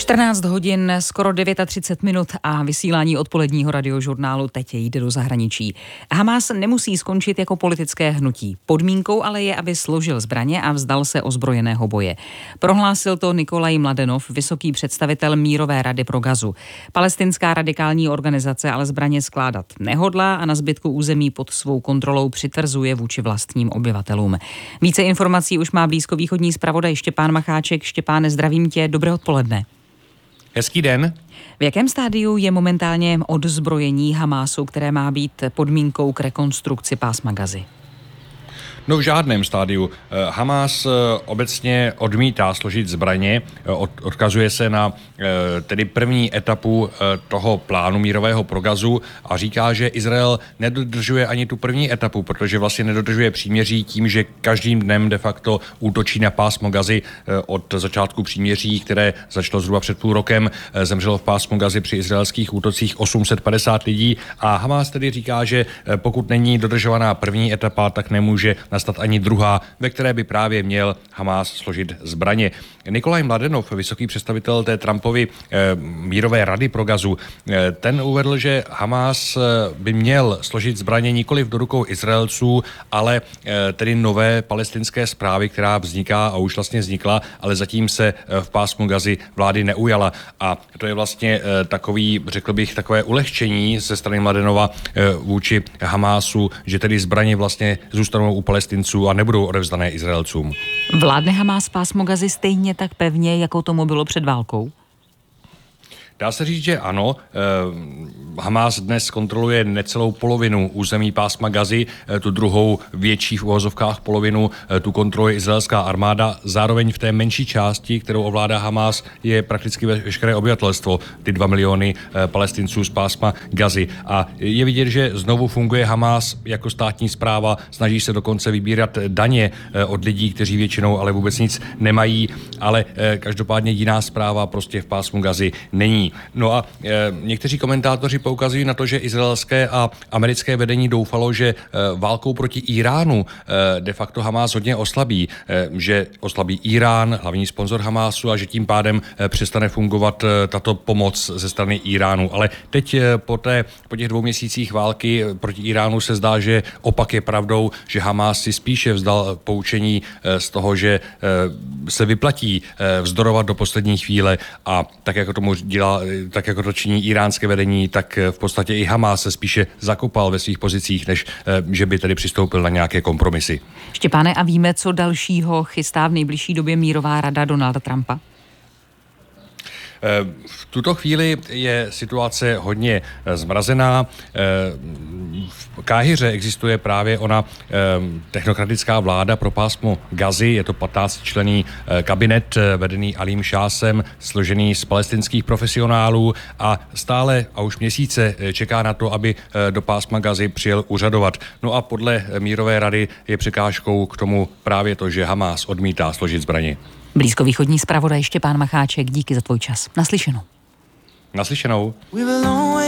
14 hodin, skoro 39 minut a vysílání odpoledního radiožurnálu teď jde do zahraničí. Hamás nemusí skončit jako politické hnutí. Podmínkou ale je, aby složil zbraně a vzdal se ozbrojeného boje. Prohlásil to Nikolaj Mladenov, vysoký představitel Mírové rady pro Gazu. Palestinská radikální organizace ale zbraně skládat nehodlá a na zbytku území pod svou kontrolou přitvrzuje vůči vlastním obyvatelům. Více informací už má blízkovýchodní zpravodaj Štěpán Macháček. Štěpáne, zdravím tě, dobré odpoledne. Hezký den. V jakém stádiu je momentálně odzbrojení Hamásu, které má být podmínkou k rekonstrukci pásma Gazy? No v žádném stádiu. Hamás obecně odmítá složit zbraně, odkazuje se na tedy první etapu toho plánu mírového pro Gazu a říká, že Izrael nedodržuje ani tu první etapu, protože vlastně nedodržuje příměří tím, že každým dnem de facto útočí na pásmo Gazy. Od začátku příměří, které začalo zhruba před půl rokem, zemřelo v pásmu Gazy při izraelských útocích 850 lidí a Hamás tedy říká, že pokud není dodržovaná první etapa, tak nemůže nastat ani druhá, ve které by právě měl Hamás složit zbraně. Nikolaj Mladenov, vysoký představitel té Trumpovy mírové rady pro Gazu, ten uvedl, že Hamás by měl složit zbraně nikoliv do rukou Izraelců, ale tedy nové palestinské správy, která vzniká a už vlastně vznikla, ale zatím se v pásmu Gazy vlády neujala. A to je vlastně takový, řekl bych, takové ulehčení ze strany Mladenova vůči Hamásu, že tedy zbraně vlastně zůstanou u Palestinců a nebudou odevzdané Izraelcům. Vládne Hamás pásmo Gazy stejně tak pevně, jako tomu bylo před válkou? Dá se říct, že ano. Hamás dnes kontroluje necelou polovinu území pásma Gazy, tu druhou větší v uvozovkách polovinu, tu kontroluje izraelská armáda. Zároveň v té menší části, kterou ovládá Hamás, je prakticky veškeré obyvatelstvo, ty 2 miliony Palestinců z pásma Gazy. A je vidět, že znovu funguje Hamás jako státní správa, snaží se dokonce vybírat daně od lidí, kteří většinou ale vůbec nic nemají, ale každopádně jiná správa prostě v pásmu Gazy není. No a někteří komentátoři poukazují na to, že izraelské a americké vedení doufalo, že válkou proti Iránu de facto Hamás hodně oslabí, že oslabí Irán, hlavní sponzor Hamásu, a že tím pádem přestane fungovat tato pomoc ze strany Iránu. Ale teď po těch 2 měsících války proti Iránu se zdá, že opak je pravdou, že Hamás si spíše vzdal poučení z toho, že se vyplatí vzdorovat do poslední chvíle a tak jako to činí iránské vedení, tak v podstatě i Hamás se spíše zakopal ve svých pozicích, než že by tedy přistoupil na nějaké kompromisy. Štěpáne, a víme, co dalšího chystá v nejbližší době mírová rada Donalda Trumpa? V tuto chvíli je situace hodně zmrazená. V Káhiře existuje právě ona technokratická vláda pro pásmo Gazy. Je to 15členný kabinet vedený Alím Šásem, složený z palestinských profesionálů a stále a už měsíce čeká na to, aby do pásma Gazy přijel úřadovat. No a podle mírové rady je překážkou k tomu právě to, že Hamás odmítá složit zbraně. Blízkovýchodní zpravodaj Štěpán Macháček, díky za tvůj čas. Naslyšenou. Naslyšenou.